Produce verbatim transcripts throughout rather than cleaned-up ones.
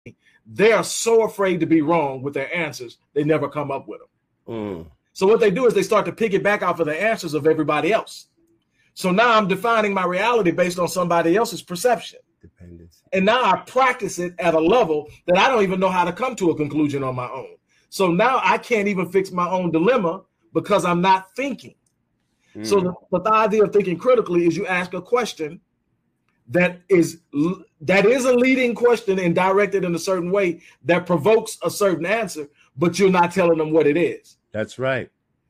they are so afraid to be wrong with their answers, they never come up with them. Mm. So what they do is they start to piggyback off of the answers of everybody else. So now I'm defining my reality based on somebody else's perception. Dependence. And now I practice it at a level that I don't even know how to come to a conclusion on my own. So now I can't even fix my own dilemma because I'm not thinking. Mm. So the, but the idea of thinking critically is you ask a question that is that is a leading question and directed in a certain way that provokes a certain answer, but you're not telling them what it is. That's right.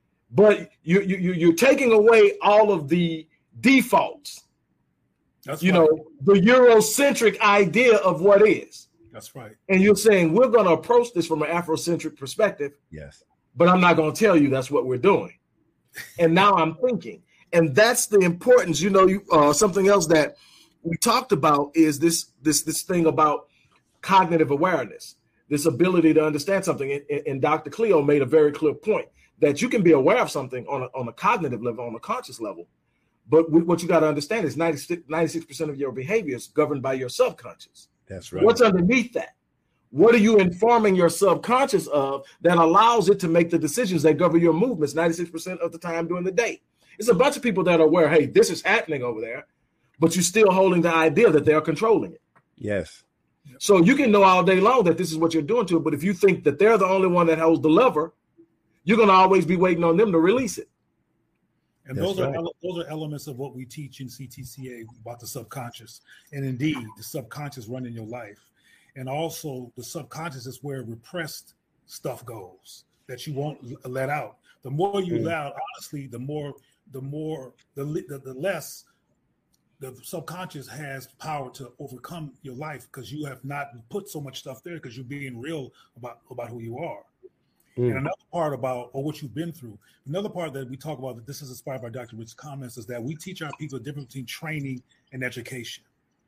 But you you you're taking away all of the defaults. That's you right. know, the Eurocentric idea of what is. That's right. And you're saying we're going to approach this from an Afrocentric perspective. Yes. But I'm not going to tell you that's what we're doing. And now I'm thinking, and that's the importance. You know, you, uh, something else that we talked about is this this this thing about cognitive awareness, this ability to understand something. And, and Doctor Cleo made a very clear point that you can be aware of something on a, on a cognitive level, on a conscious level. But we, what you got to understand is ninety-six percent of your behavior is governed by your subconscious. That's right. What's underneath that? What are you informing your subconscious of that allows it to make the decisions that govern your movements ninety-six percent of the time during the day? It's a bunch of people that are aware, hey, this is happening over there, but you're still holding the idea that they're controlling it. Yes. So you can know all day long that this is what you're doing to it, but if you think that they're the only one that holds the lever, you're going to always be waiting on them to release it. And That's those right. are ele- those are elements of what we teach in C T C A about the subconscious, and indeed the subconscious running your life. And also the subconscious is where repressed stuff goes that you won't let out. The more you mm. let out, honestly, the more, the more, the, the, the less the subconscious has power to overcome your life because you have not put so much stuff there because you're being real about, about who you are. Mm. And another part about, or what you've been through, another part that we talk about that this is inspired by Doctor Rich's comments is that we teach our people the difference between training and education.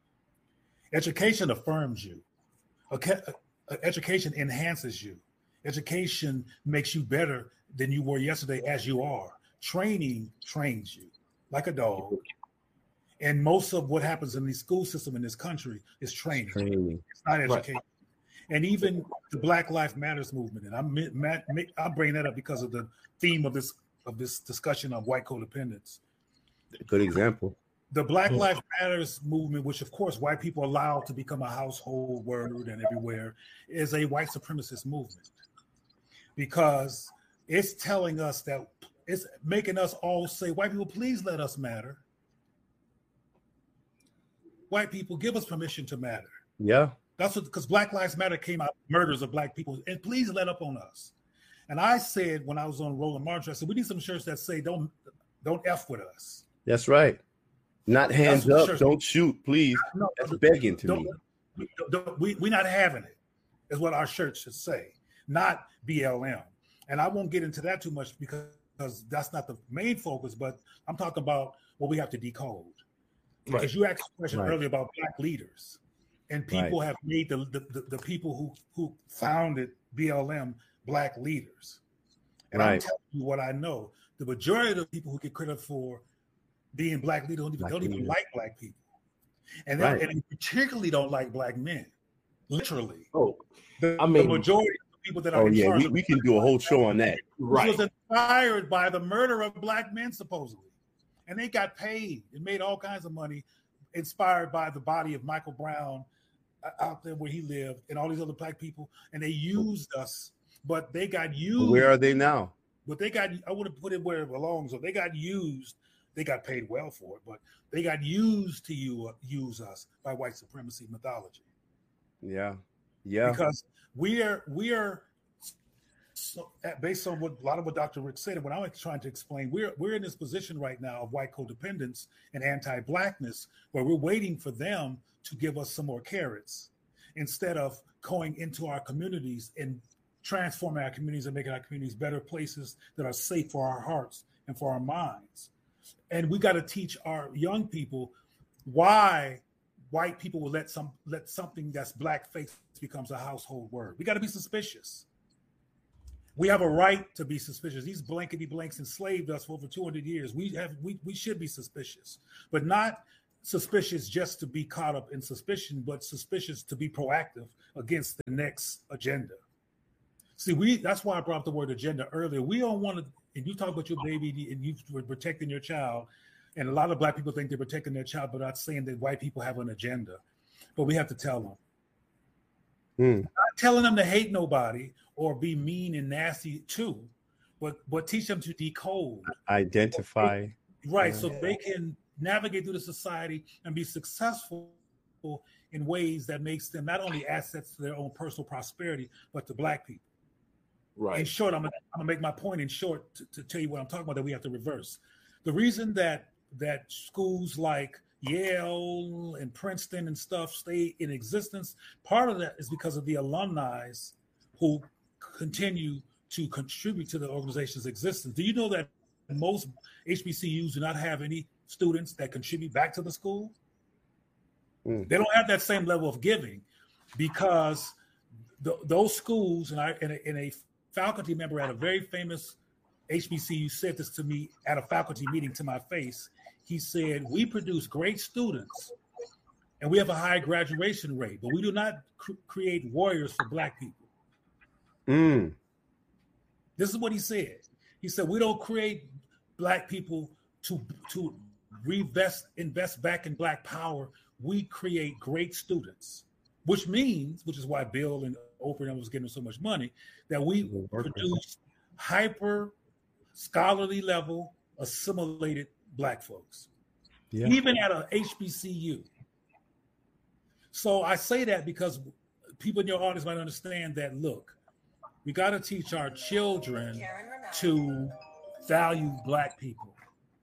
Education affirms you. Okay, education enhances you. Education makes you better than you were yesterday as you are. Training trains you like a dog. And most of what happens in the school system in this country is training. training. It's not education. Right. And even the Black Lives Matters movement, and I'm I'm bringing that up because of the theme of this of this discussion of white codependence. Good example. The Black Lives Matters movement, which of course white people allow to become a household word and everywhere, is a white supremacist movement because it's telling us that it's making us all say, white people, please let us matter. White people, give us permission to matter. Yeah. That's what, because Black Lives Matter came out, murders of Black people, and please let up on us. And I said, when I was on Roland Martin, I said, we need some shirts that say, don't, don't F with us. That's right. Not hands up, shirts. Don't shoot, please. No, That's begging to me. We, we, we're not having it, is what our shirts should say, not B L M. And I won't get into that too much because, because that's not the main focus, but I'm talking about what we have to decode. Right. Because you asked a question right. earlier about Black leaders. And people right. have made the, the, the, the people who, who founded B L M Black leaders. And right. I'm telling you what I know. The majority of the people who get credit for being Black leaders don't even, don't even like Black people. And, right. and they particularly don't like Black men. Literally. Oh, the, I mean, the majority of the people that are oh, in yeah, charge we, we can do a whole show on that. Right. was inspired by the murder of Black men, supposedly. And they got paid and made all kinds of money, inspired by the body of Michael Brown out there where he lived and all these other Black people. And they used us, but they got used. Where are they now? But they got, I want to put it where it belongs. So they got used. They got paid well for it, but they got used to you, uh, use us by white supremacy mythology. Yeah. Yeah. Because we are, we are, so, based on what a lot of what Doctor Rick said, and what I was trying to explain, we're we're in this position right now of white codependence and anti-Blackness, where we're waiting for them to give us some more carrots instead of going into our communities and transforming our communities and making our communities better places that are safe for our hearts and for our minds. And we got to teach our young people why white people will let some let something that's blackface becomes a household word. We got to be suspicious. We have a right to be suspicious. These blankety blanks enslaved us for over two hundred years. We have we we should be suspicious, but not suspicious just to be caught up in suspicion, but suspicious to be proactive against the next agenda. See, we that's why I brought up the word agenda earlier. We don't want to, and you talk about your baby and you were protecting your child, and a lot of black people think they're protecting their child, but not saying that white people have an agenda. But we have to tell them. Mm. Not telling them to hate nobody or be mean and nasty too, but but teach them to decode. Identify. Right, so they can navigate through the society and be successful in ways that makes them not only assets to their own personal prosperity, but to black people. Right. In short, I'm gonna, I'm gonna make my point in short to, to tell you what I'm talking about that we have to reverse. The reason that that schools like Yale and Princeton and stuff stay in existence, part of that is because of the alumni who continue to contribute to the organization's existence. Do you know that most H B C Us do not have any students that contribute back to the school? Mm. They don't have that same level of giving because the, those schools, and I and a, and a faculty member at a very famous H B C U said this to me at a faculty meeting to my face. He said, we produce great students and we have a high graduation rate, but we do not cr- create warriors for black people. Mm. This is what he said. He said, we don't create black people to, to reinvest, invest back in black power. We create great students, which means, which is why Bill and Oprah was getting so much money, that we produce hyper scholarly level assimilated black folks, yeah. even at a H B C U. So I say that because people in your audience might understand that, look, we got to teach our children to value black people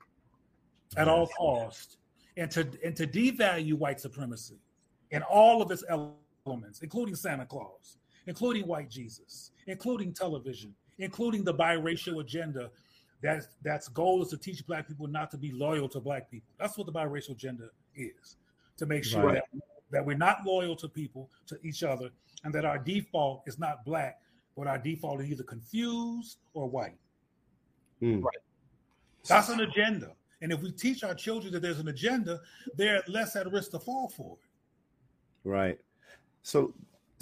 at all costs and to, and to devalue white supremacy in all of its elements, including Santa Claus, including white Jesus, including television, including the biracial agenda. That's, that's goal is to teach black people not to be loyal to black people. That's what the biracial agenda is, to make sure right. that, that we're not loyal to people, to each other, and that our default is not black, but our default is either confused or white. Mm. Right. That's an agenda. And if we teach our children that there's an agenda, they're less at risk to fall for it. Right. So,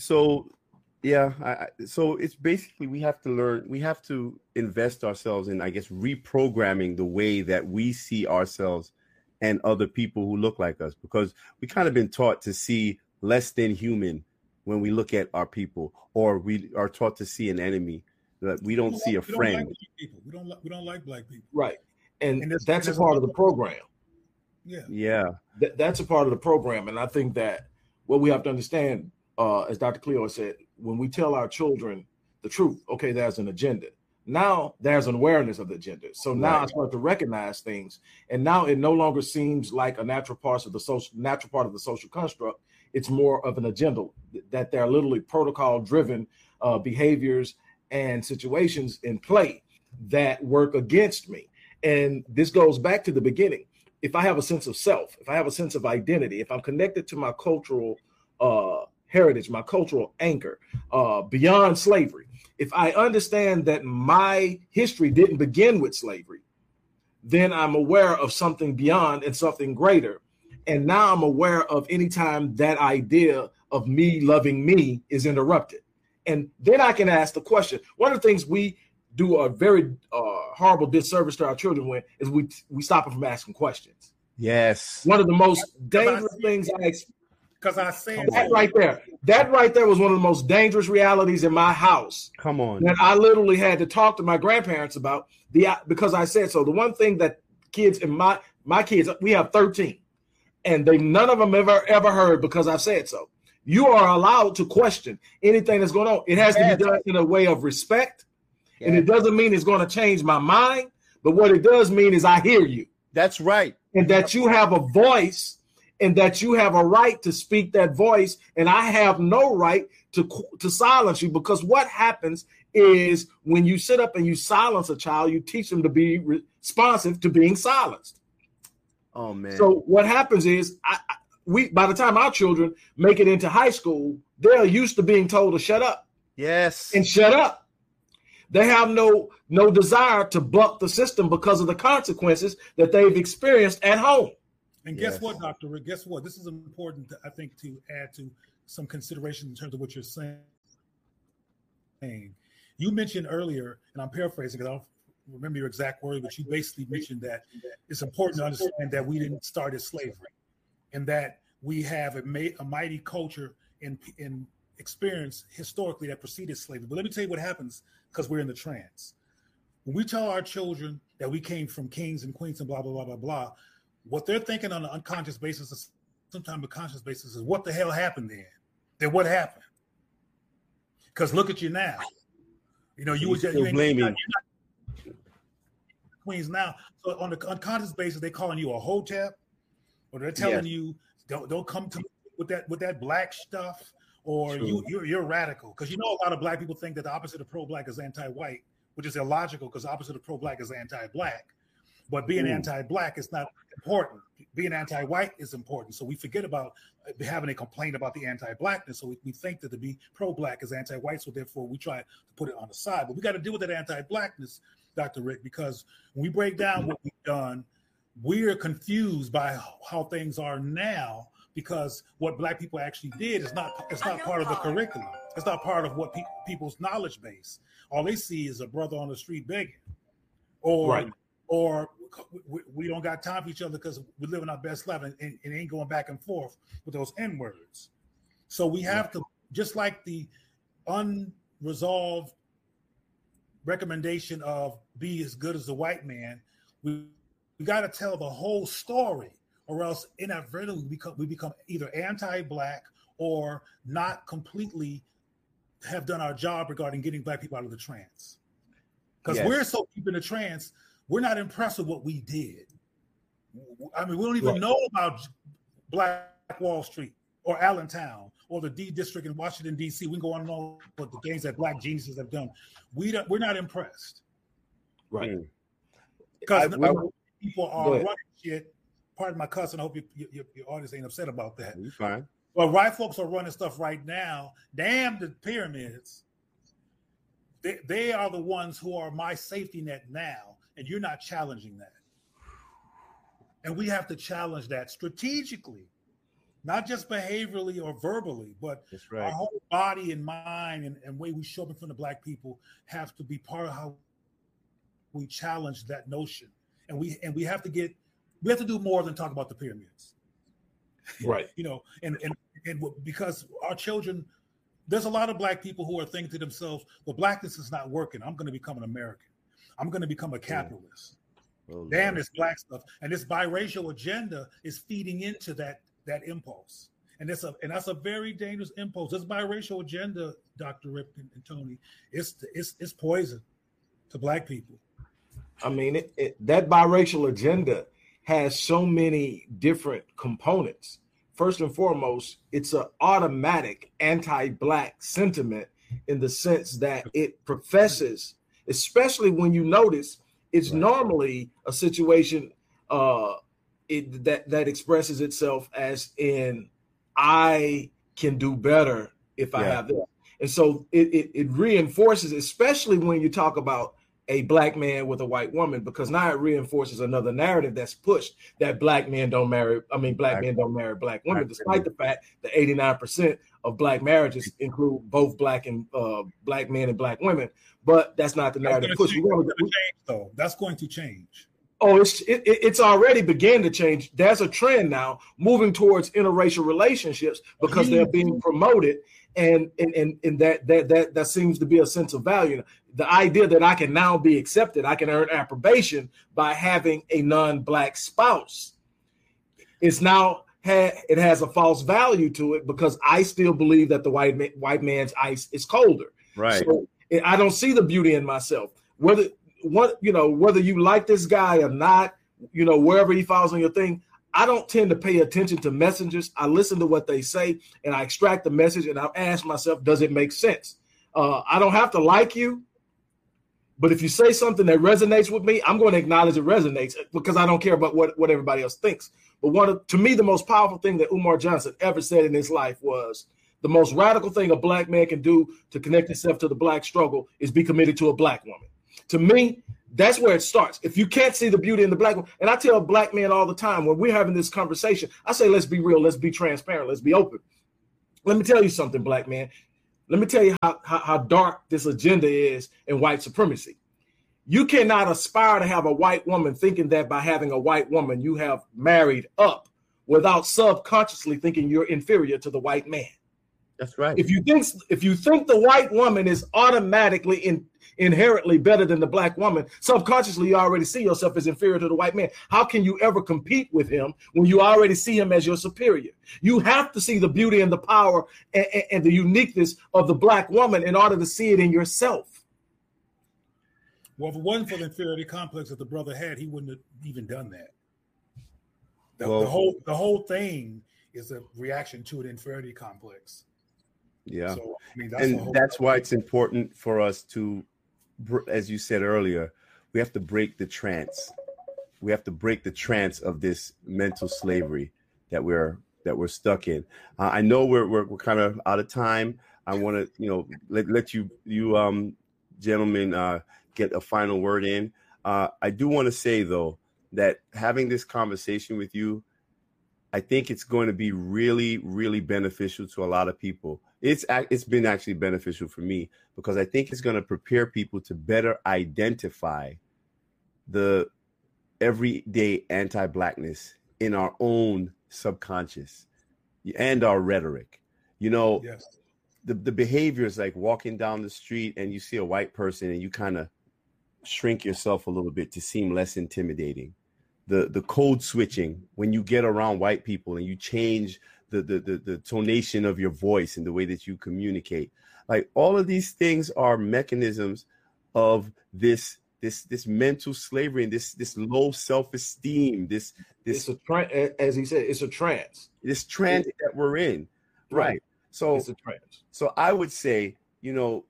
so yeah. I, so it's basically we have to learn, we have to invest ourselves in, I guess, reprogramming the way that we see ourselves and other people who look like us, because we kind of been taught to see less than human when we look at our people, or we are taught to see an enemy that we don't we see like, a friend. Don't like people. We don't. We don't like black people. Right, and, and that's a part of the program. Yeah, yeah, Th- that's a part of the program, and I think that what we have to understand, uh, as Doctor Cleo said, when we tell our children the truth, okay, there's an agenda. Now there's an awareness of the agenda. So now right. I start to recognize things, and now it no longer seems like a natural part of the social natural part of the social construct. It's more of an agenda, that there are literally protocol-driven uh, behaviors and situations in play that work against me. And this goes back to the beginning. If I have a sense of self, if I have a sense of identity, if I'm connected to my cultural uh, heritage, my cultural anchor, uh, beyond slavery, if I understand that my history didn't begin with slavery, then I'm aware of something beyond and something greater. And now I'm aware of any time that idea of me loving me is interrupted. And then I can ask the question. One of the things we do a very uh, horrible disservice to our children with is we we stop them from asking questions. Yes. One of the most dangerous things I because I said that right there. That right there was one of the most dangerous realities in my house. Come on. That I literally had to talk to my grandparents about the because I said so. The one thing that kids in my my kids, we have thirteen. And they none of them ever ever heard because I've said so. You are allowed to question anything that's going on. It has yes. to be done in a way of respect. Yes. And it doesn't mean it's going to change my mind. But what it does mean is I hear you. That's right. And that you have a voice and that you have a right to speak that voice. And I have no right to, to silence you, because what happens is when you sit up and you silence a child, you teach them to be responsive to being silenced. Oh man! So what happens is, I, I, we by the time our children make it into high school, they're used to being told to shut up. Yes, and shut up. They have no no desire to buck the system because of the consequences that they've experienced at home. And Yes. guess what, Doctor Rick? Guess what? This is important, to, I think, to add to some consideration in terms of what you're saying. You mentioned earlier, and I'm paraphrasing because I don't remember your exact word, but you basically mentioned that it's important to understand that we didn't start as slavery, and that we have a, ma- a mighty culture in, in experience historically that preceded slavery. But let me tell you what happens because we're in the trance. When we tell our children that we came from kings and queens and blah, blah, blah, blah, blah, what they're thinking on an unconscious basis, sometimes a conscious basis, is what the hell happened then? Then what happened? Because look at you now. You know, you were just you blaming you're not queens now. So on the unconscious basis, they're calling you a hotep, or they're telling Yes. you don't don't come to me with that with that black stuff, or True. you you're, you're radical. Because you know a lot of black people think that the opposite of pro-black is anti-white, which is illogical because the opposite of pro-black is anti-black. But being Ooh. anti-black is not important. Being anti-white is important. So we forget about having a complaint about the anti-blackness. So we, we think that to be pro-black is anti-white. So therefore we try to put it on the side. But we got to deal with that anti-blackness, Doctor Rick, because when we break down what we've done, we're confused by how things are now, because what black people actually did is not it's not part of the curriculum. It's not part of what pe- people's knowledge base. All they see is a brother on the street begging, or Right. or we, we don't got time for each other because we're living our best life and, and, and ain't going back and forth with those N words. So we have to, just like the unresolved recommendation of be as good as the white man, we we got to tell the whole story, or else inadvertently we become, we become either anti-black or not completely have done our job regarding getting black people out of the trance. Because Yes. we're so deep in the trance, we're not impressed with what we did. I mean, we don't even Right. know about Black Wall Street or Allentown or the D District in Washington, D C. We can go on and on with the things that black geniuses have done. We don't, we're not impressed. Right. Mm. Because I- I- people Go are ahead. running shit. Pardon my cussing. I hope you, you, your audience ain't upset about that. You fine. But white folks are running stuff right now. Damn the pyramids. They, they are the ones who are my safety net now, and you're not challenging that. And we have to challenge that strategically, not just behaviorally or verbally, but That's our right. whole body and mind and, and way we show up in front of black people have to be part of how we challenge that notion. And we and we have to get we have to do more than talk about the pyramids. Right. You know, and and and because our children, there's a lot of black people who are thinking to themselves, well, blackness is not working. I'm going to become an American. I'm going to become a capitalist. Oh, Damn Lord. this black stuff. And this biracial agenda is feeding into that that impulse. And that's a and that's a very dangerous impulse. This biracial agenda, Doctor Ripken and Tony, it's it's it's poison to black people. I mean, it, it, that biracial agenda has so many different components. First and foremost, it's an automatic anti-black sentiment in the sense that it professes, especially when you notice it's Right. normally a situation uh, it, that that expresses itself as in I can do better if I Yeah. have this, and so it, it it reinforces, especially when you talk about a black man with a white woman, because now it reinforces another narrative that's pushed that black men don't marry. I mean, black Black- men don't marry black women, Black despite the fact that eighty-nine percent of black marriages include both black and uh, black men and black women. But that's not the narrative That's pushed. going We to wanna- we- change, though. That's going to change. Oh, it's it, it- it's already began to change. There's a trend now moving towards interracial relationships because they're being promoted, and and and, and that, that that that seems to be a sense of value. The idea that I can now be accepted, I can earn approbation by having a non-black spouse. It's now ha- it has a false value to it because I still believe that the white ma- white man's ice is colder. Right. So I don't see the beauty in myself. Whether what you know, whether you like this guy or not, you know, wherever he falls on your thing, I don't tend to pay attention to messengers. I listen to what they say and I extract the message and I ask myself, does it make sense? Uh, I don't have to like you, but if you say something that resonates with me, I'm going to acknowledge it resonates because I don't care about what, what everybody else thinks. But one of, to me, the most powerful thing that Umar Johnson ever said in his life was the most radical thing a black man can do to connect himself to the black struggle is be committed to a black woman. To me, That's where it starts. If you can't see the beauty in the black woman, and I tell black men all the time when we're having this conversation, I say, let's be real, let's be transparent, let's be open. Let me tell you something, black man. Let me tell you how, how, how dark this agenda is in white supremacy. You cannot aspire to have a white woman thinking that by having a white woman, you have married up without subconsciously thinking you're inferior to the white man. That's right. If you think if you think the white woman is automatically in, inherently better than the black woman, subconsciously you already see yourself as inferior to the white man. How can you ever compete with him when you already see him as your superior? You have to see the beauty and the power and, and, and the uniqueness of the black woman in order to see it in yourself. Well, if it wasn't for the inferiority complex that the brother had, he wouldn't have even done that. The, well, the whole the whole thing is a reaction to an inferiority complex. Yeah, so, I mean, that's and that's why it's important for us to, as you said earlier, we have to break the trance. We have to break the trance of this mental slavery that we're that we're stuck in. Uh, I know we're we're, we're kind of out of time. I want to you know let let you you um gentlemen uh, get a final word in. Uh, I do want to say though that having this conversation with you, I think it's going to be really, really beneficial to a lot of people. It's it's been actually beneficial for me because I think it's going to prepare people to better identify the everyday anti-blackness in our own subconscious and our rhetoric. You know, yes. the, the behaviors like walking down the street and you see a white person and you kind of shrink yourself a little bit to seem less intimidating. The the code switching when you get around white people and you change the, the the the tonation of your voice and the way that you communicate. Like all of these things are mechanisms of this this this mental slavery and this this low self-esteem. This this it's a tra- as he said, it's a trance. This trance it, that we're in. Right. right. So it's a trance. So I would say, you know,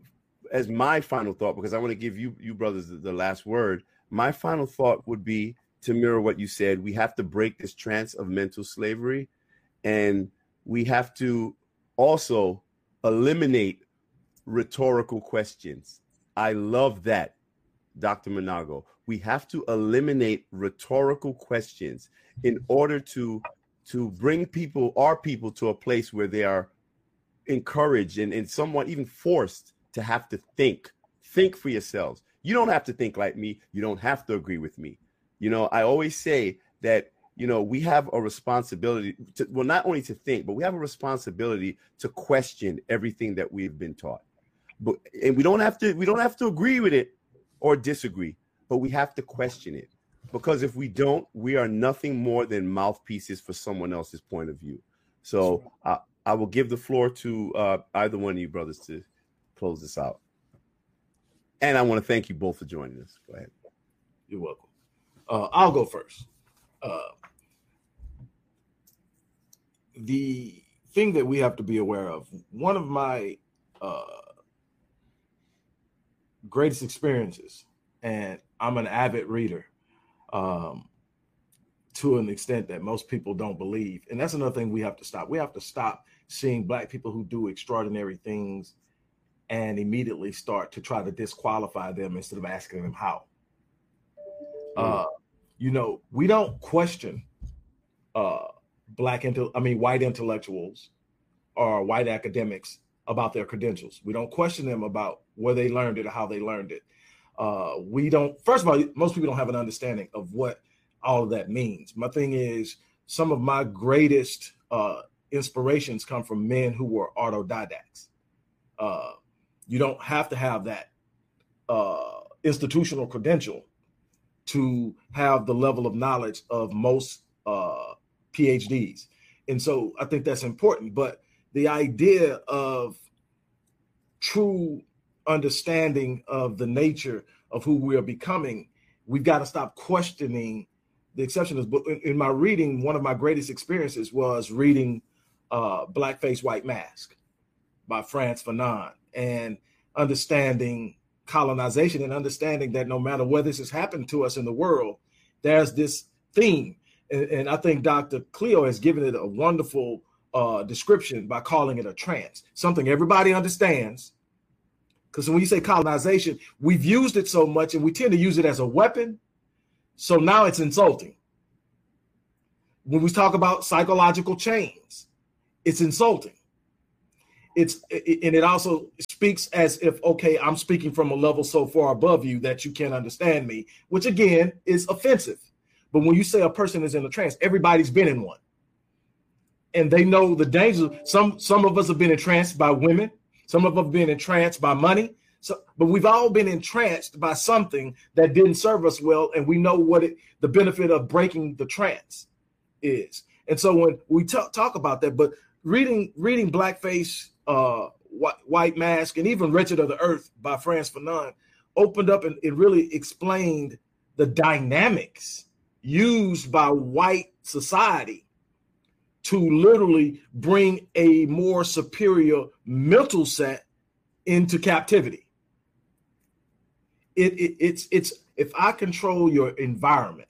as my final thought, because I want to give you you brothers the, the last word, my final thought would be to mirror what you said. We have to break this trance of mental slavery, and we have to also eliminate rhetorical questions. I love that, Doctor Manago. We have to eliminate rhetorical questions in order to to bring people, our people, to a place where they are encouraged and, and somewhat even forced to have to think. Think for yourselves. You don't have to think like me. You don't have to agree with me. You know, I always say that, you know, we have a responsibility to, well, not only to think, but we have a responsibility to question everything that we've been taught. But and we don't have to we don't have to agree with it or disagree, but we have to question it. Because if we don't, we are nothing more than mouthpieces for someone else's point of view. So uh, I will give the floor to uh, either one of you brothers to close this out. And I want to thank you both for joining us. Go ahead. You're welcome. Uh, I'll go first. Uh, the thing that we have to be aware of, one of my uh, greatest experiences, and I'm an avid reader um, to an extent that most people don't believe. And that's another thing we have to stop. We have to stop seeing Black people who do extraordinary things and immediately start to try to disqualify them instead of asking them how. Uh, you know, we don't question uh, black, into, I mean, white intellectuals or white academics about their credentials. We don't question them about where they learned it or how they learned it. Uh, we don't, first of all, most people don't have an understanding of what all of that means. My thing is, some of my greatest uh, inspirations come from men who were autodidacts. Uh, you don't have to have that uh, institutional credential to have the level of knowledge of most uh, P H Ds. And so I think that's important. But the idea of true understanding of the nature of who we are becoming, we've got to stop questioning the exception. Is, in, in my reading, one of my greatest experiences was reading uh, Blackface White Mask by Frantz Fanon, and understanding colonization and understanding that no matter where this has happened to us in the world, there's this theme. And, and I think Doctor Cleo has given it a wonderful uh, description by calling it a trance, something everybody understands, Because when you say colonization, we've used it so much and we tend to use it as a weapon. So now it's insulting. When we talk about psychological chains, it's insulting. It's it, and it also speaks as if, okay, I'm speaking from a level so far above you that you can't understand me, which again is offensive. But when you say a person is in a trance, everybody's been in one. And they know the danger. Some some of us have been entranced by women. Some of us have been entranced by money. So, but we've all been entranced by something that didn't serve us well, and we know what it, the benefit of breaking the trance is. And so when we talk, talk about that, but reading reading Blackface, uh, White, White Mask, and even Wretched of the Earth by Frantz Fanon opened up and it really explained the dynamics used by white society to literally bring a more superior mental set into captivity. It, it, it's, it's, if I control your environment,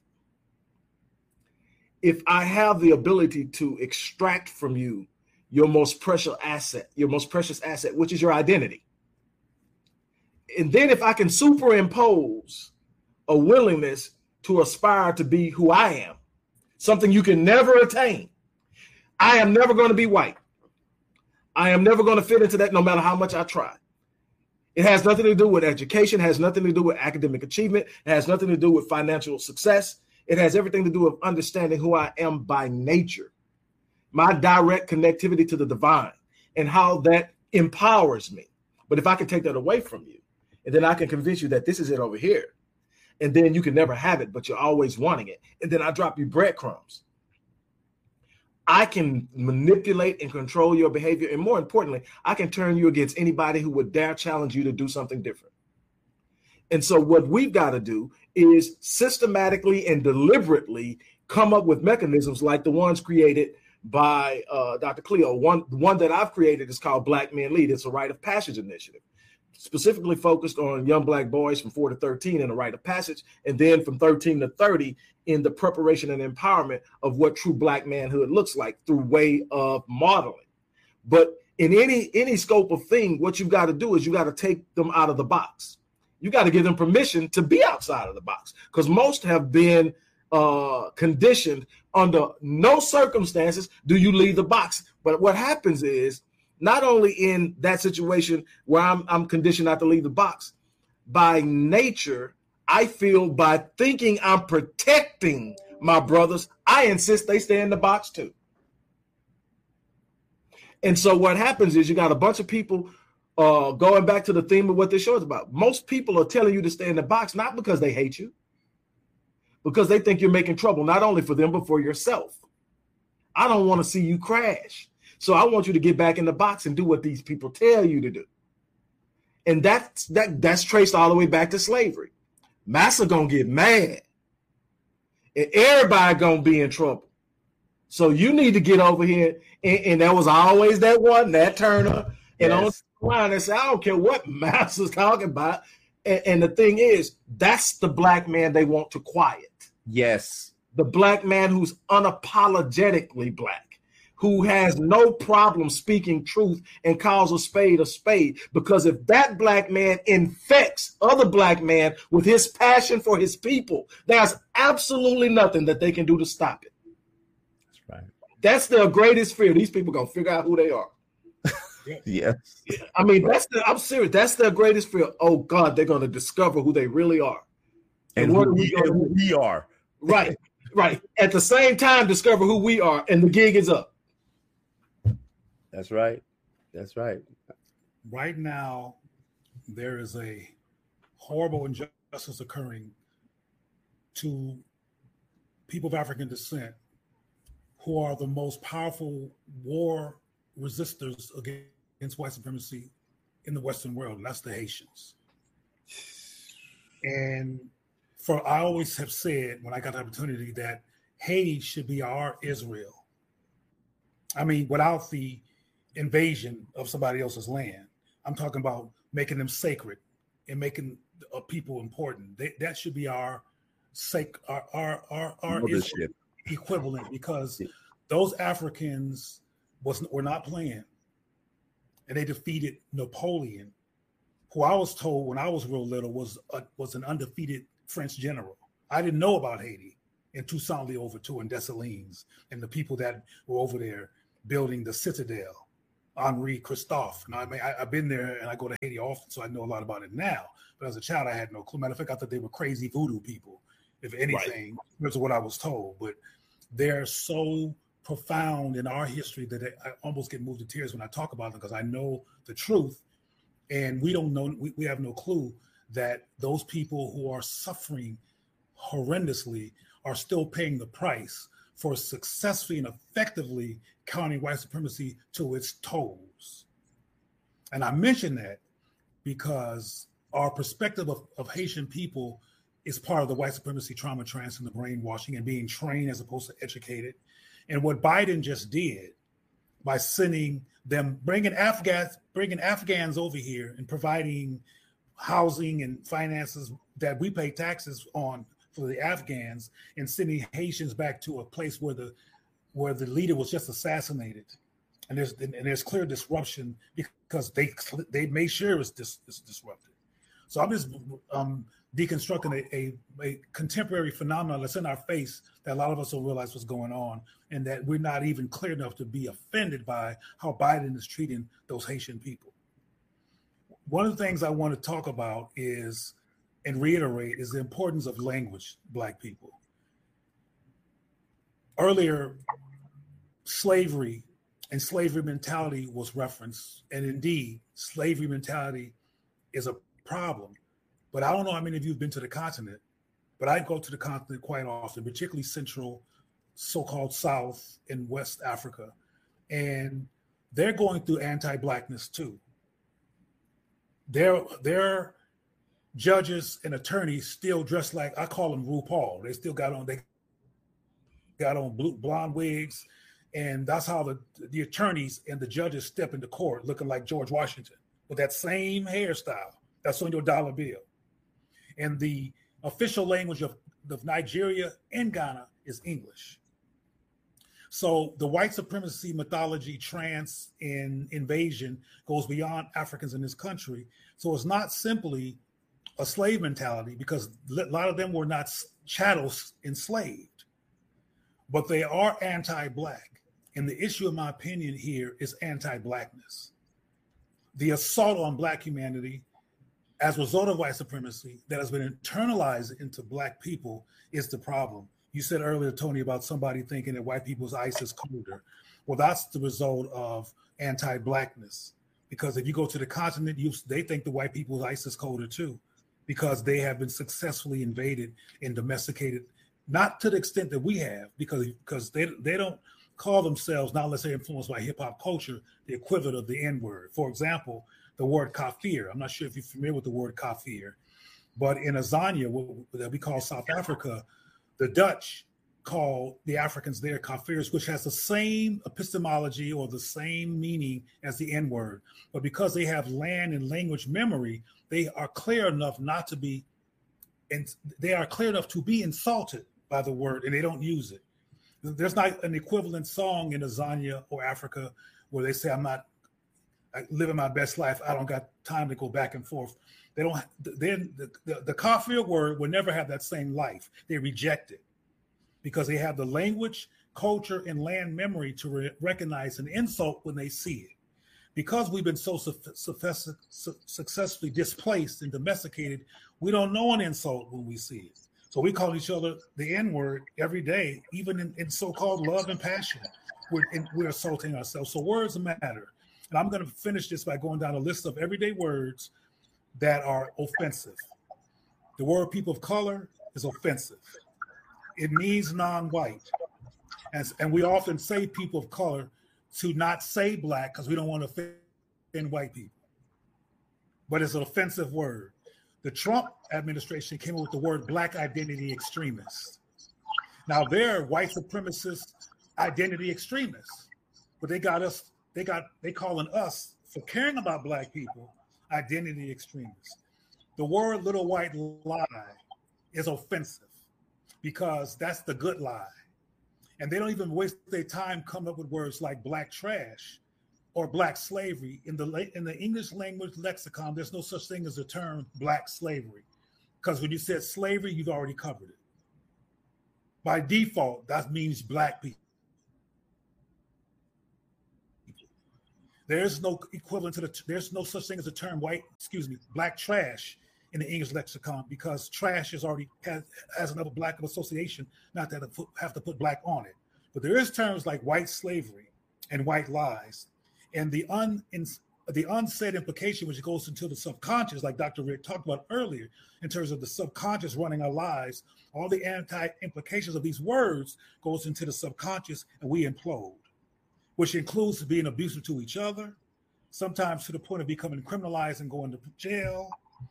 if I have the ability to extract from you your most precious asset, your most precious asset, which is your identity. And then if I can superimpose a willingness to aspire to be who I am, something you can never attain. I am never going to be white. I am never going to fit into that no matter how much I try. It has nothing to do with education, has nothing to do with academic achievement, it has nothing to do with financial success. It has everything to do with understanding who I am by nature, my direct connectivity to the divine and how that empowers me. But if I can take that away from you, and then I can convince you that this is it over here, and then you can never have it, but you're always wanting it, and then I drop you breadcrumbs, I can manipulate and control your behavior. And more importantly, I can turn you against anybody who would dare challenge you to do something different. And so what we've got to do is systematically and deliberately come up with mechanisms like the ones created by uh, Doctor Cleo. One, one that I've created is called Black Men Lead. It's a rite of passage initiative, specifically focused on young Black boys from four to thirteen in a rite of passage, and then from thirteen to thirty in the preparation and empowerment of what true Black manhood looks like through way of modeling. But in any any scope of thing, what you've got to do is you got to take them out of the box. You got to give them permission to be outside of the box, because most have been uh, conditioned under no circumstances do you leave the box. But what happens is, not only in that situation where I'm, I'm conditioned not to leave the box, by nature, I feel by thinking I'm protecting my brothers, I insist they stay in the box too. And so what happens is you got a bunch of people uh, going back to the theme of what this show is about. Most people are telling you to stay in the box, not because they hate you, because they think you're making trouble, not only for them, but for yourself. I don't want to see you crash. So I want you to get back in the box and do what these people tell you to do. And that's, that, that's traced all the way back to slavery. Massa gonna get mad. And everybody gonna be in trouble. So you need to get over here. And, and there was always that one, that Turner. And on the line, they say, I don't care what Massa's talking about. And, and the thing is, that's the Black man they want to quiet. Yes. The Black man who's unapologetically Black, who has no problem speaking truth and calls a spade a spade. Because if that Black man infects other Black men with his passion for his people, there's absolutely nothing that they can do to stop it. That's right. That's their greatest fear. These people are going to figure out who they are. Yes. I mean, that's the, I'm serious. That's their greatest fear. Oh, God, they're going to discover who they really are. And, and who, we, and who we are. Right, right. At the same time, discover who we are, and the gig is up. That's right. That's right. Right now, there is a horrible injustice occurring to people of African descent who are the most powerful war resistors against white supremacy in the Western world, and that's the Haitians. And for I always have said, when I got the opportunity, that Haiti should be our Israel. I mean, without the invasion of somebody else's land. I'm talking about making them sacred and making a people important. They, that should be our sake, our our our, our equivalent, because those Africans was were not playing, and they defeated Napoleon, who I was told when I was real little was a, was an undefeated French general. I didn't know about Haiti and Toussaint Louverture and Dessalines and the people that were over there building the Citadel, Henri Christophe. And I mean, I, I've been there and I go to Haiti often, so I know a lot about it now. But as a child, I had no clue. Matter of fact, I thought they were crazy voodoo people, if anything, right. That's what I was told. But they're so profound in our history that I almost get moved to tears when I talk about them because I know the truth. And we don't know, we, we have no clue that those people who are suffering horrendously are still paying the price for successfully and effectively counting white supremacy to its toes. And I mention that because our perspective of, of Haitian people is part of the white supremacy trauma trance and the brainwashing and being trained as opposed to educated. And what Biden just did by sending them, bringing Afghans, bringing Afghans over here and providing housing and finances that we pay taxes on for the Afghans, and sending Haitians back to a place where the where the leader was just assassinated, and there's and there's clear disruption because they they made sure it was dis, dis, disrupted. So I'm just um, deconstructing a, a, a contemporary phenomenon that's in our face that a lot of us don't realize what's going on, and that we're not even clear enough to be offended by how Biden is treating those Haitian people. One of the things I want to talk about is, and reiterate, is the importance of language, Black people. Earlier, slavery and slavery mentality was referenced, and indeed, slavery mentality is a problem. But I don't know how many of you have been to the continent, but I go to the continent quite often, particularly Central, so-called South and West Africa, and they're going through anti-Blackness too. Their, their judges and attorneys still dress like, I call them RuPaul. They still got on, they got on blue, blonde wigs, and that's how the, the attorneys and the judges step into court looking like George Washington with that same hairstyle that's on your dollar bill. And the official language of, of Nigeria and Ghana is English. So the white supremacy mythology, trance, and invasion goes beyond Africans in this country. So it's not simply a slave mentality, because a lot of them were not chattels enslaved, but they are anti-Black. And the issue, in my opinion, here is anti-Blackness. The assault on Black humanity as a result of white supremacy that has been internalized into Black people is the problem. You said earlier, Tony, about somebody thinking that white people's ice is colder. Well, that's the result of anti-Blackness. Because if you go to the continent, you, they think the white people's ice is colder too, because they have been successfully invaded and domesticated, not to the extent that we have, because, because they, they don't call themselves, not unless they're influenced by hip hop culture, the equivalent of the N-word. For example, the word kafir. I'm not sure if you're familiar with the word kafir, but in Azania, what that we call South Africa, the Dutch call the Africans there kafirs, which has the same epistemology or the same meaning as the N-word. But because they have land and language memory, they are clear enough not to be, and they are clear enough to be insulted by the word, and they don't use it. There's not an equivalent song in Azania or Africa where they say, I'm not living my best life. I don't got time to go back and forth. They don't, then the, the, the kafir word will never have that same life. They reject it because they have the language, culture, and land memory to re- recognize an insult when they see it. Because we've been so su- su- su- successfully displaced and domesticated, we don't know an insult when we see it. So we call each other the N-word every day, even in, in so-called love and passion. We're, in, we're assaulting ourselves. So words matter. And I'm going to finish this by going down a list of everyday words that are offensive. The word people of color is offensive. It means non-white. And, and we often say people of color to not say Black because we don't want to offend white people. But it's an offensive word. The Trump administration came up with the word Black identity extremists. Now they're white supremacist identity extremists, but they got us, they got, they calling us for caring about Black people identity extremists. The word little white lie is offensive because that's the good lie. And they don't even waste their time coming up with words like Black trash or black slavery. In the in the English language lexicon, there's no such thing as the term black slavery, because when you said slavery, you've already covered it. By default, that means black people. There's no equivalent to the, there's no such thing as the term white, excuse me, black trash in the English lexicon, because trash is already has, has another black of association, not that I have to put black on it. But there is terms like white slavery and white lies. And the un in, the unsaid implication, which goes into the subconscious, like Doctor Rick talked about earlier, in terms of the subconscious running our lives, all the anti-implications of these words goes into the subconscious, and we implode, which includes being abusive to each other, sometimes to the point of becoming criminalized and going to jail,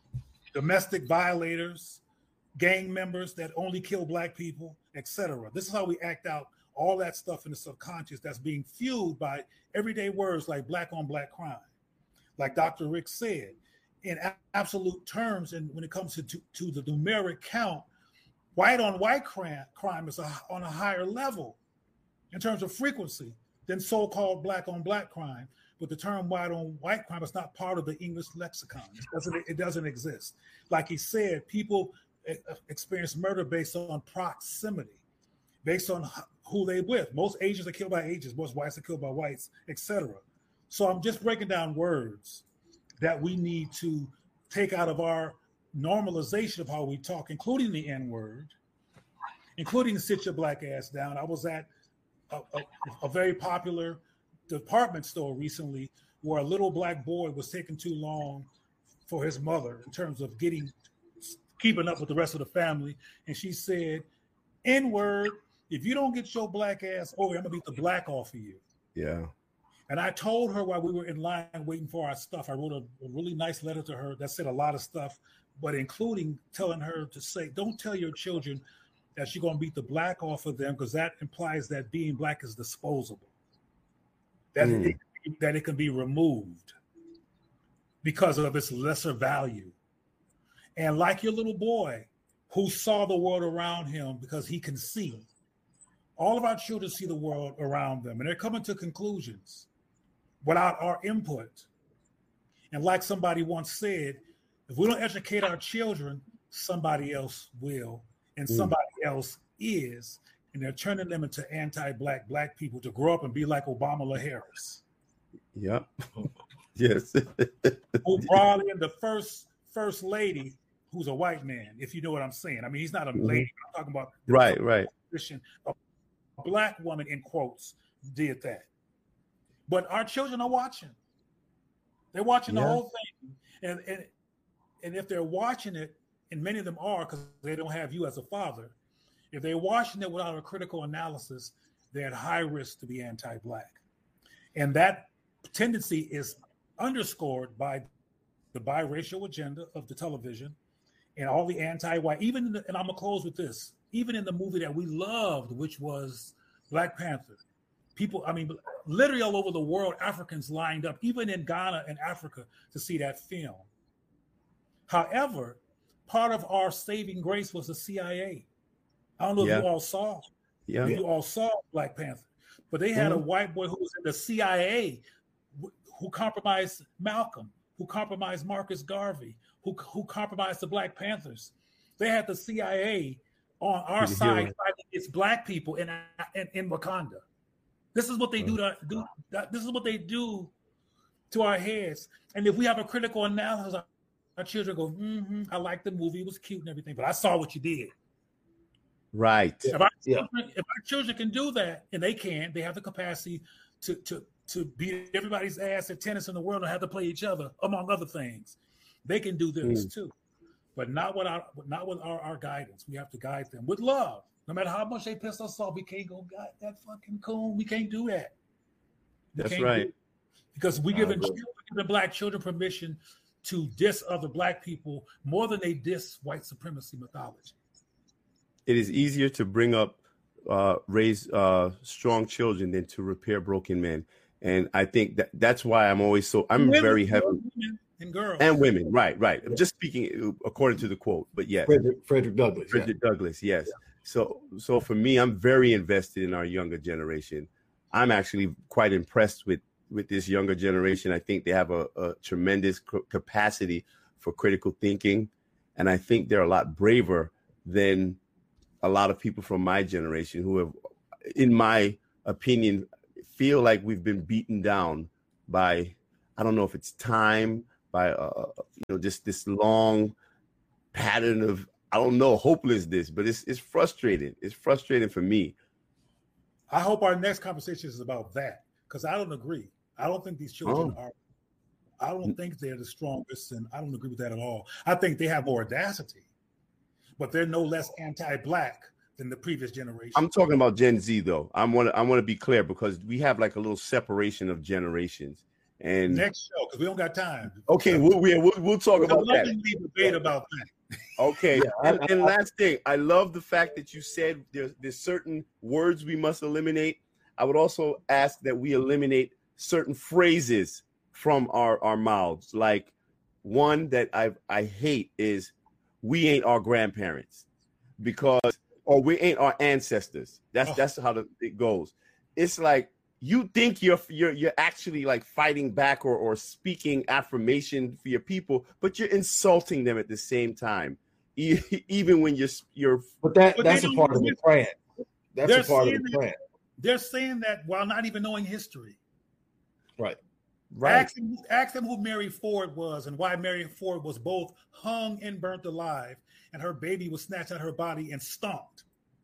domestic violators, gang members that only kill black people, et cetera. This is how we act out all that stuff in the subconscious that's being fueled by everyday words like black on black crime. Like Doctor Rick said, in a- absolute terms, and when it comes to, to, to the numeric count, white on white crime, crime is a, on a higher level in terms of frequency than so-called black on black crime. But the term white on white crime is not part of the English lexicon. It doesn't, it doesn't exist. Like he said, people experience murder based on proximity, based on who they with. Most Asians are killed by Asians, most whites are killed by whites, et cetera. So I'm just breaking down words that we need to take out of our normalization of how we talk, including the N-word, including sit your black ass down. I was at a, a, a very popular department store recently where a little black boy was taking too long for his mother in terms of getting, keeping up with the rest of the family. And she said, N-word, if you don't get your black ass over, I'm gonna beat the black off of you. Yeah. And I told her while we were in line waiting for our stuff, I wrote a, a really nice letter to her that said a lot of stuff, but including telling her to say, don't tell your children that you're gonna beat the black off of them, because that implies that being black is disposable. That, mm. it, that it can be removed because of its lesser value. And like your little boy who saw the world around him because he can see, all of our children see the world around them, and they're coming to conclusions without our input. And like somebody once said, if we don't educate our children, somebody else will, and mm. somebody else is, and they're turning them into anti-black black people to grow up and be like Obama or Harris. Yep. Yes. Who brought in the first first lady, who's a white man, if you know what I'm saying. I mean, he's not a lady. Mm-hmm. I'm talking about right, right. A black woman, in quotes, did that. But our children are watching. They're watching yeah. the whole thing. And, and, and if they're watching it, and many of them are because they don't have you as a father, if they're watching it without a critical analysis, they're at high risk to be anti-black. And that tendency is underscored by the biracial agenda of the television and all the anti-white, even in the, and I'm gonna close with this, even in the movie that we loved, which was Black Panther, people, I mean, literally all over the world, Africans lined up, even in Ghana and Africa, to see that film. However, part of our saving grace was the C I A. I don't know yeah. if you all saw, yeah. if you all saw Black Panther, but they had mm-hmm. a white boy who was in the C I A who compromised Malcolm, who compromised Marcus Garvey, who, who compromised the Black Panthers. They had the C I A on our side fighting against black people in, in, in Wakanda. This is what they do to do. This is what they do to our heads. And if we have a critical analysis, our, our children go, mm-hmm, I like the movie, it was cute and everything, but I saw what you did. Right. If our, yeah. children, if our children can do that, and they can, they have the capacity to to to beat everybody's ass at tennis in the world and have to play each other, among other things. They can do this mm. too, but not with our not with our, our guidance. We have to guide them with love. No matter how much they piss us off, we can't go, God, that fucking coon. We can't do that. We That's right. Because we give the black children permission to diss other black people more than they diss white supremacy mythology. It is easier to bring up, uh, raise uh, strong children than to repair broken men. And I think that that's why I'm always so, I'm women, very heavy. Women and girls. And women, right, right. I'm just speaking according to the quote, but yes. Frederick, Frederick Douglass. Frederick yeah. Douglass, yes. Yeah. So, so for me, I'm very invested in our younger generation. I'm actually quite impressed with with this younger generation. I think they have a, a tremendous capacity for critical thinking, and I think they're a lot braver than a lot of people from my generation who have, in my opinion, feel like we've been beaten down by, I don't know if it's time, by uh, you know, just this long pattern of, I don't know, hopelessness, but it's it's frustrating. It's frustrating for me. I hope our next conversation is about that, because I don't agree. I don't think these children oh. are, I don't think they're the strongest, and I don't agree with that at all. I think they have more audacity, but they're no less anti-Black than the previous generation. I'm talking about Gen Z, though. I want to I want to be clear, because we have like a little separation of generations. And next show, because we don't got time. Okay, we'll we'll, we'll talk We'll about that. Debate about that. Okay, yeah, and, and last thing, I love the fact that you said there's there's certain words we must eliminate. I would also ask that we eliminate certain phrases from our, our mouths. Like one that I I hate is "we ain't our grandparents," because or "we ain't our ancestors." That's oh. that's how the, it goes. It's like, you think you're you're you're actually like fighting back or, or speaking affirmation for your people, but you're insulting them at the same time, e- even when you're you're. But that but that's a part of the plan. That's a part of the plan. They're saying that while not even knowing history. Right. Right. Ask them, ask them who Mary Ford was and why Mary Ford was both hung and burnt alive, and her baby was snatched out of her body and stomped.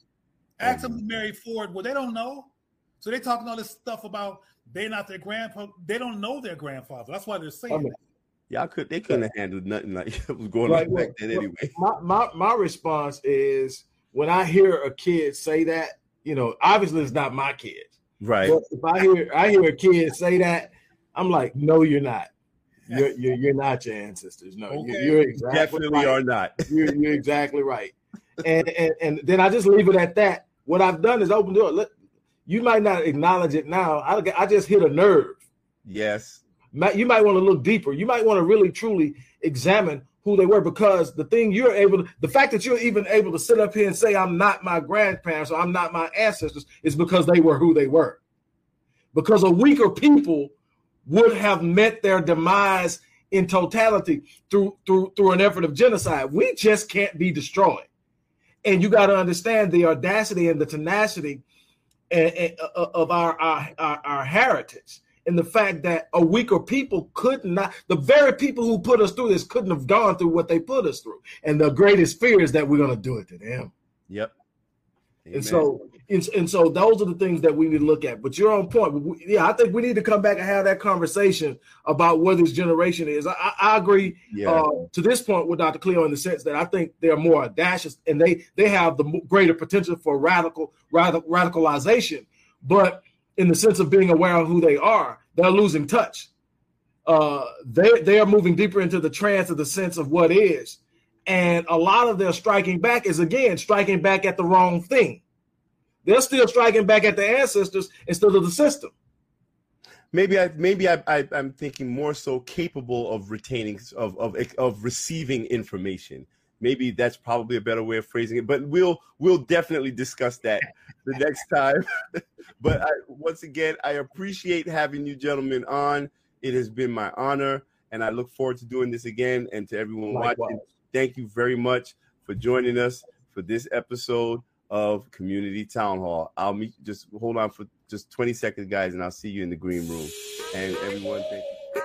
Ask oh, them who Mary Ford was. They don't know. So they're talking all this stuff about they're not their grandfather. They don't know their grandfather. That's why they're saying I mean, that. Yeah, I could. They couldn't have handled nothing like it was going right, on back then anyway. My, my my response is, when I hear a kid say that, you know, obviously it's not my kids, right? But if I hear I hear a kid say that, I'm like, no, you're not. You're you're, you're not your ancestors. No, okay. you're, you're exactly definitely right. are not. You're, you're exactly right. And, and and then I just leave it at that. What I've done is open the door. Look, you might not acknowledge it now. I, I just hit a nerve. Yes. You might want to look deeper. You might want to really, truly examine who they were, because the thing you're able to, the fact that you're even able to sit up here and say, I'm not my grandparents or I'm not my ancestors, is because they were who they were. Because a weaker people would have met their demise in totality through, through, through an effort of genocide. We just can't be destroyed. And you got to understand the audacity and the tenacity of our, our, our, our heritage, and the fact that a weaker people could not, the very people who put us through this couldn't have gone through what they put us through. And the greatest fear is that we're going to do it to them. Yep. Amen. And so, and, and so those are the things that we need to look at. But you're on point. We, yeah, I think we need to come back and have that conversation about what this generation is. I, I agree yeah. uh, to this point with Doctor Cleo in the sense that I think they're more audacious and they they have the greater potential for radical, radical radicalization. But in the sense of being aware of who they are, they're losing touch. Uh, they they are moving deeper into the trance of the sense of what is. And a lot of their striking back is, again, striking back at the wrong thing. They're still striking back at the ancestors instead of the system. Maybe I maybe I, I I'm thinking more so capable of retaining of of of receiving information. Maybe that's probably a better way of phrasing it. But we'll we'll definitely discuss that the next time. But I, once again, I appreciate having you gentlemen on. It has been my honor, and I look forward to doing this again. And to everyone Likewise. watching, thank you very much for joining us for this episode of Community Town Hall. I'll meet, just hold on for just twenty seconds, guys, and I'll see you in the green room. And everyone, thank you.